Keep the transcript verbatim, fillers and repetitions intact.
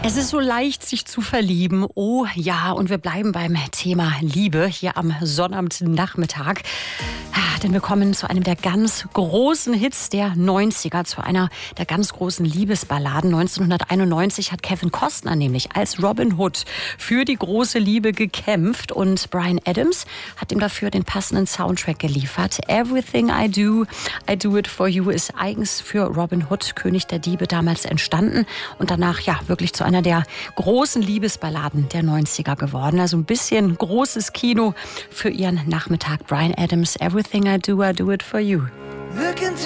Es ist so leicht, sich zu verlieben. Oh ja, und wir bleiben beim Thema Liebe hier am Sonnabendnachmittag. Denn wir kommen zu einem der ganz großen Hits der neunziger, zu einer der ganz großen Liebesballaden. neunzehnhunderteinundneunzig hat Kevin Costner nämlich als Robin Hood für die große Liebe gekämpft. Und Bryan Adams hat ihm dafür den passenden Soundtrack geliefert. Everything I Do, I Do It For You ist eigens für Robin Hood, König der Diebe, damals entstanden. Und danach ja wirklich zu einer der großen Liebesballaden der neunziger geworden. Also ein bisschen großes Kino für ihren Nachmittag. Bryan Adams, Everything I Do, I Do It For You.